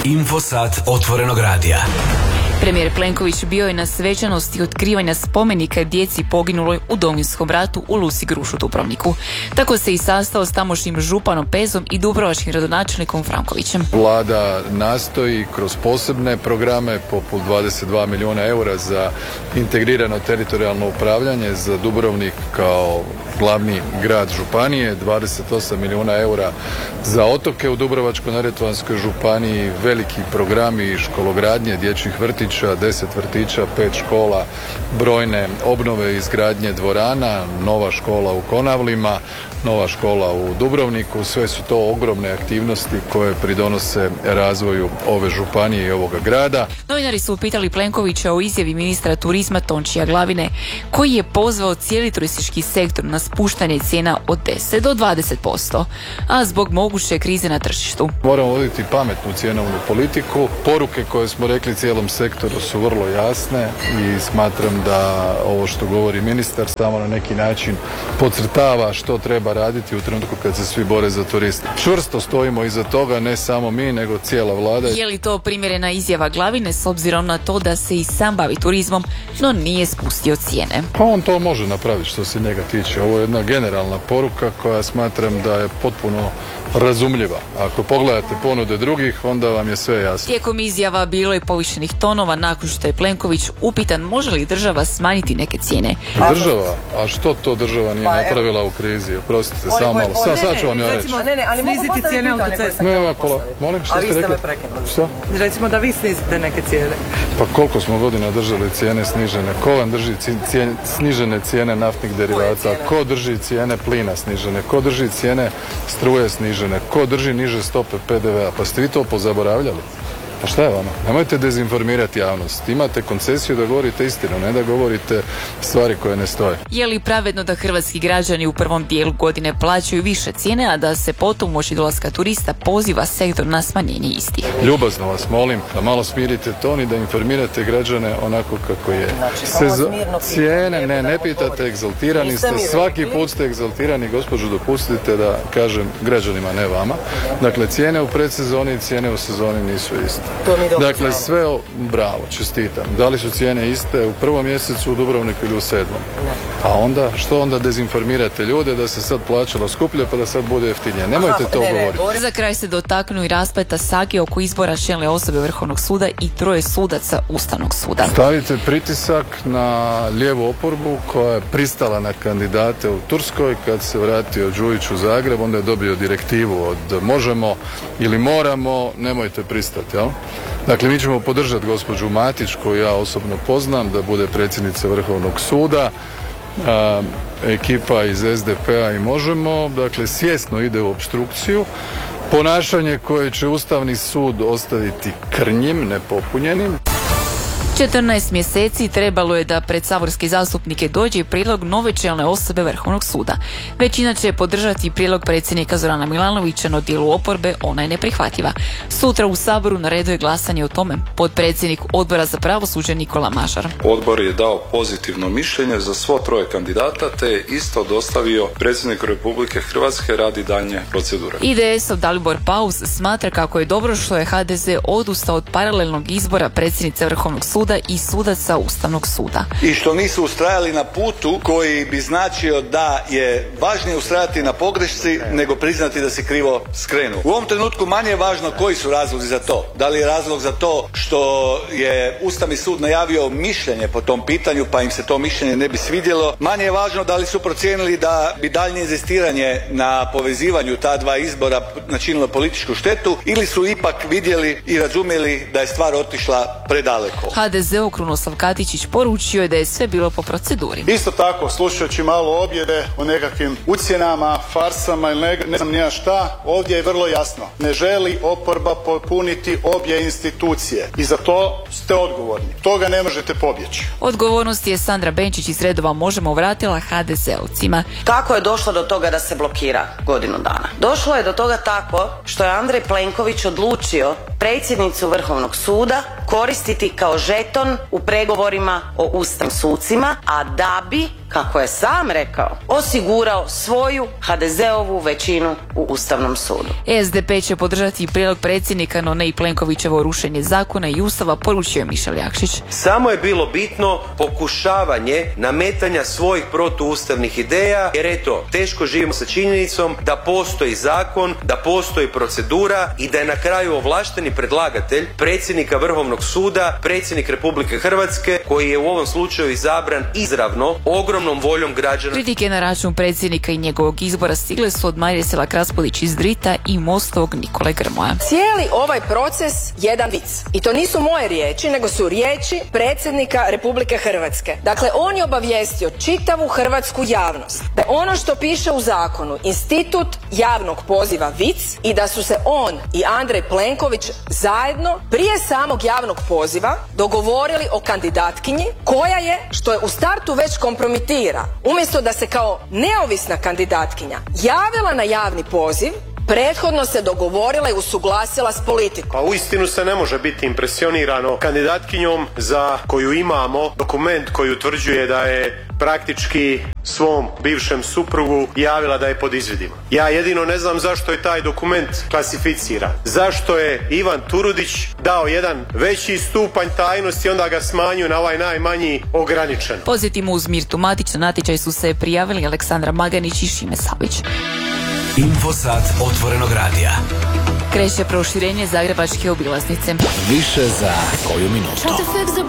Infosat Otvorenog radija. Premijer Plenković bio je na svečanosti otkrivanja spomenika djeci poginuloj u Domovinskom ratu u Lusi Gruš u Dubrovniku. Tako se i sastao s tamošnjim županom Pezom i dubrovačkim gradonačelnikom Frankovićem. Vlada nastoji kroz posebne programe poput 22 milijuna eura za integrirano teritorijalno upravljanje za Dubrovnik kao glavni grad županije, 28 milijuna eura za otoke u Dubrovačko-neretvanskoj županiji, veliki programi škologradnje, dječjih vrtića, 10 vrtića, 5 škola, brojne obnove i izgradnje dvorana, nova škola u Konavlima, nova škola u Dubrovniku. Sve su to ogromne aktivnosti koje pridonose razvoju ove županije i ovoga grada. Novinari su upitali Plenkovića o izjavi ministra turizma Tončija Glavine, koji je pozvao cijeli turistički sektor na spuštanje cijena od 10 do 20%, a zbog moguće krize na tržištu. Moramo voditi pametnu cjenovnu politiku. Poruke koje smo rekli cijelom sektoru su vrlo jasne i smatram da ovo što govori ministar samo na neki način podcrtava što treba raditi u trenutku kad se svi bore za turiste. Čvrsto stojimo iza toga, ne samo mi, nego cijela vlada. Je li to primjerena izjava Glavine s obzirom na to da se i sam bavi turizmom, no nije spustio cijene? Pa on to može napraviti što se njega tiče. Ovo je jedna generalna poruka koja smatram da je potpuno razumljiva. Ako pogledate ponude drugih, onda vam je sve jasno. Tijekom izjava bilo je povišenih tonova nakon što je Plenković upitan može li država smanjiti neke cijene. Država? A što to država nije napravila u krizi? Oprostite, samo malo. Sad ću vam ja reći. Ali sniziti cijene autoceste. Molim, što ste rekli? Što? Recimo da vi snizite neke cijene. Pa koliko smo godina držali cijene snižene? Ko vam drži snižene cijene naftnih derivata? Ko drži cijene plina snižene? Ko drži cijene struje snižene? Ko drži niže stope PDV-a? Pa ste vi to pozaboravljali? Pa šta je vama? Nemojte dezinformirati javnost. Imate koncesiju da govorite istinu, ne da govorite stvari koje ne stoje. Je li pravedno da hrvatski građani u prvom dijelu godine plaćaju više cijene, a da se potom uoči dolaska turista poziva sektor na smanjenje istih? Ljubazno vas molim da malo smirite ton i da informirate građane onako kako je. Cijene, ne pitate, egzaltirani ste, svaki put ste egzaltirani, gospođo, dopustite da kažem građanima, ne vama. Dakle, cijene u predsezoni i cijene u sezoni nisu iste. Dakle, sve bravo, čestitam. Da li su cijene iste u prvom mjesecu u Dubrovniku ili u 7? A onda, što onda dezinformirate ljude da se sad plaćalo skuplje pa da sad bude jeftinije? Nemojte to govoriti. Za kraj se dotaknu i raspleta sage oko izbora čelne osobe Vrhovnog suda i 3 sudaca Ustavnog suda. Stavite pritisak na lijevu oporbu koja je pristala na kandidate u Turskoj. Kad se vratio Đujić u Zagreb, onda je dobio direktivu od možemo ili moramo, nemojte pristati, jel? Dakle, mi ćemo podržati gospođu Matić, koju ja osobno poznam, da bude predsjednica Vrhovnog suda. Ekipa iz SDP-a i Možemo, dakle, svjesno ide u opstrukciju. Ponašanje koje će Ustavni sud ostaviti krnjim, nepopunjenim. 14 mjeseci trebalo je da pred saborske zastupnike dođe prijedlog nove čelne osobe Vrhovnog suda. Većina će podržati prijedlog predsjednika Zorana Milanovića, no dijelu oporbe ona je neprihvatljiva. Sutra u Saboru na redu je glasanje o tome. Potpredsjednik Odbora za pravosuđe Nikola Mažar. Odbor je dao pozitivno mišljenje za svo 3 kandidata, te je isto dostavio predsjedniku Republike Hrvatske radi daljnje procedure. IDS-ov Dalibor Paus smatra kako je dobro što je HDZ odustao od paralelnog izbora predsjednice Vrhovnog suda i sudaca Ustavnog suda. I što nisu ustrajali na putu koji bi značio da je važnije ustrajati na pogrešci nego priznati da si krivo skrenuo. U ovom trenutku manje je važno koji su razlozi za to. Da li je razlog za to što je Ustavni sud najavio mišljenje po tom pitanju pa im se to mišljenje ne bi svidjelo. Manje je važno da li su procijenili da bi daljnje inzistiranje na povezivanju ta 2 izbora načinilo političku štetu ili su ipak vidjeli i razumjeli da je stvar otišla predaleko. HDZ-u Krunoslav Katičić poručio je da je sve bilo po proceduri. Isto tako, slušajući malo objede o nekakvim ucjenama, farsama ili ne znam nija šta, ovdje je vrlo jasno. Ne želi oporba popuniti obje institucije i za to ste odgovorni. Toga ne možete pobjeći. Odgovornost je Sandra Benčić iz redova Možemo vratila HDZ-ovcima. Kako je došlo do toga da se blokira godinu dana? Došlo je do toga tako što je Andrej Plenković odlučio predsjednicu Vrhovnog suda koristiti kao žeton u pregovorima o ustavnim sucima, a da bi kako je sam rekao, osigurao svoju HDZ-ovu većinu u Ustavnom sudu. SDP će podržati prijedlog predsjednika, no ne i Plenkovićevo rušenje zakona i Ustava, poručio je Mišel Jakšić. Samo je bilo bitno pokušavanje nametanja svojih protuustavnih ideja, jer eto, teško živimo sa činjenicom da postoji zakon, da postoji procedura i da je na kraju ovlašteni predlagatelj predsjednika Vrhovnog suda, predsjednik Republike Hrvatske, koji je u ovom slučaju izabran izravno ogromnom voljom građana. Kritike na račun predsjednika i njegovog izbora stigle su od Marije Selak Raspudić iz Drita i Mostovog Nikole Grmoja. Cijeli ovaj proces jedan vic. I to nisu moje riječi, nego su riječi predsjednika Republike Hrvatske. Dakle, on je obavijestio čitavu hrvatsku javnost da ono što piše u zakonu, institut javnog poziva vic, i da su se on i Andrej Plenković zajedno prije samog javnog poziva dogovorili o kandidatkinji koja je, što je u startu već kompromitira, umjesto da se kao neovisna kandidatkinja javila na javni poziv, prethodno se dogovorila i usuglasila s politikom. Pa uistinu se ne može biti impresionirano kandidatkinjom za koju imamo dokument koji utvrđuje da je praktički svom bivšem suprugu javila da je pod izvidima. Ja jedino ne znam zašto je taj dokument klasificiran. Zašto je Ivan Turudić dao jedan veći stupanj tajnosti i onda ga smanjio na ovaj najmanji ograničen. Pozitivno uz Mirtu Matić na natječaj su se prijavili Aleksandra Maganić i Šime Savić. Infosat otvorenog radija. Kreće proširenje zagrebačke obilaznice. Više za koju minutu.